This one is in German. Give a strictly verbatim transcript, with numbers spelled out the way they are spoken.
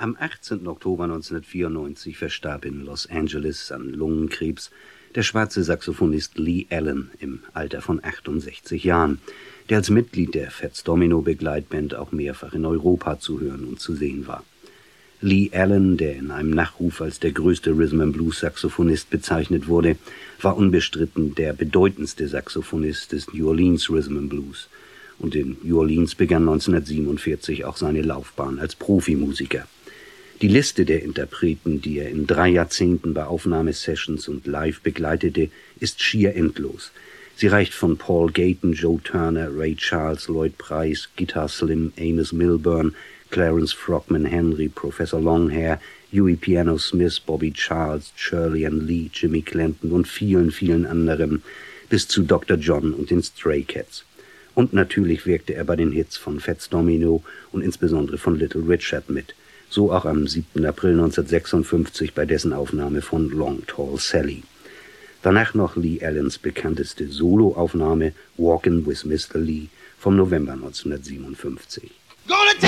Am achtzehnten Oktober neunzehnhundertvierundneunzig verstarb in Los Angeles an Lungenkrebs der schwarze Saxophonist Lee Allen im Alter von achtundsechzig Jahren, der als Mitglied der Fats Domino Begleitband auch mehrfach in Europa zu hören und zu sehen war. Lee Allen, der in einem Nachruf als der größte Rhythm-and-Blues-Saxophonist bezeichnet wurde, war unbestritten der bedeutendste Saxophonist des New Orleans Rhythm-and-Blues. Und in New Orleans begann neunzehnhundertsiebenundvierzig auch seine Laufbahn als Profimusiker. Die Liste der Interpreten, die er in drei Jahrzehnten bei Aufnahmesessions und live begleitete, ist schier endlos. Sie reicht von Paul Gayton, Joe Turner, Ray Charles, Lloyd Price, Guitar Slim, Amos Milburn, Clarence Frogman Henry, Professor Longhair, Huey Piano Smith, Bobby Charles, Shirley and Lee, Jimmy Clanton und vielen, vielen anderen, bis zu Doktor John und den Stray Cats. Und natürlich wirkte er bei den Hits von Fats Domino und insbesondere von Little Richard mit. So auch am siebten April neunzehnhundertsechsundfünfzig bei dessen Aufnahme von Long Tall Sally. Danach noch Lee Allens bekannteste Soloaufnahme Walkin' with Mister Lee vom November neunzehnhundertsiebenundfünfzig.